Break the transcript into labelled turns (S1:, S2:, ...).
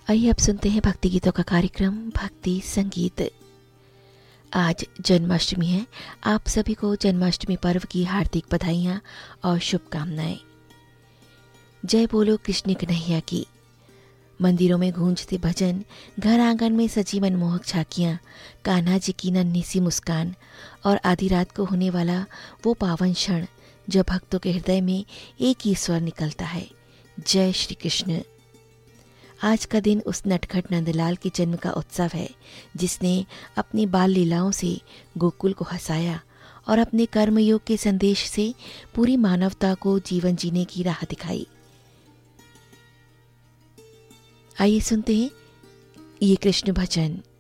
S1: आइए अब सुनते हैं भक्ति गीतों का कार्यक्रम भक्ति संगीत। आज जन्माष्टमी है। आप सभी को जन्माष्टमी पर्व की हार्दिक बधाइयाँ और शुभकामनाएं। जय बोलो कृष्ण कन्हैया की। मंदिरों में गूंजते भजन, घर आंगन में सजी मनमोहक झांकियाँ, कान्हा जी की नन्ही सी मुस्कान और आधी रात को होने वाला वो पावन क्षण जब भक्तों के हृदय में एक ही स्वर निकलता है, जय श्री कृष्ण। आज का दिन उस नटखट नंदलाल के जन्म का उत्सव है जिसने अपनी बाल लीलाओं से गोकुल को हंसाया और अपने कर्मयोग के संदेश से पूरी मानवता को जीवन जीने की राह दिखाई। आइए सुनते हैं ये कृष्ण भजन।